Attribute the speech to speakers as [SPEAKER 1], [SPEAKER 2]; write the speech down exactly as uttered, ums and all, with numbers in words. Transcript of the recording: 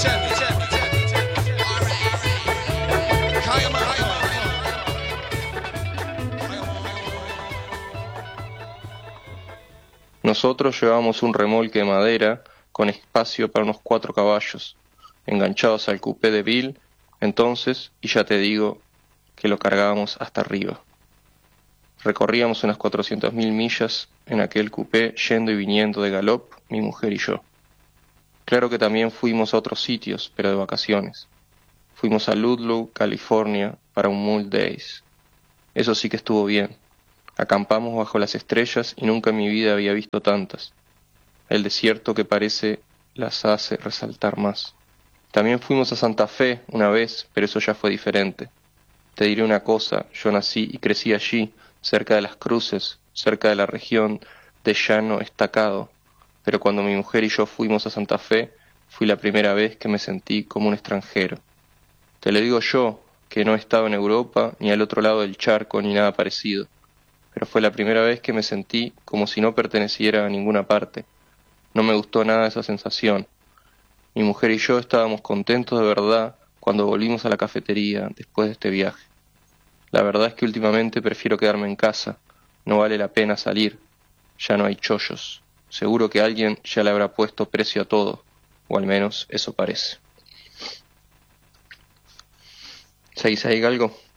[SPEAKER 1] Nosotros llevábamos un remolque de madera con espacio para unos cuatro caballos, enganchados al cupé de Bill, entonces, y ya te digo que lo cargábamos hasta arriba. Recorríamos unas cuatrocientas mil millas en aquel cupé, yendo y viniendo de galop, mi mujer y yo. Claro que también fuimos a otros sitios, pero de vacaciones. Fuimos a Ludlow, California, para un Mule Days. Eso sí que estuvo bien. Acampamos bajo las estrellas y nunca en mi vida había visto tantas. El desierto que parece las hace resaltar más. También fuimos a Santa Fe una vez, pero eso ya fue diferente. Te diré una cosa, yo nací y crecí allí, cerca de las cruces, cerca de la región de llano estacado, pero cuando mi mujer y yo fuimos a Santa Fe, fui la primera vez que me sentí como un extranjero. Te lo digo yo, que no he estado en Europa, ni al otro lado del charco, ni nada parecido, pero fue la primera vez que me sentí como si no perteneciera a ninguna parte. No me gustó nada esa sensación. Mi mujer y yo estábamos contentos de verdad cuando volvimos a la cafetería después de este viaje. La verdad es que últimamente prefiero quedarme en casa. No vale la pena salir. Ya no hay chollos. Seguro que alguien ya le habrá puesto precio a todo, o al menos eso parece. ¿Seguís ahí, Galgo?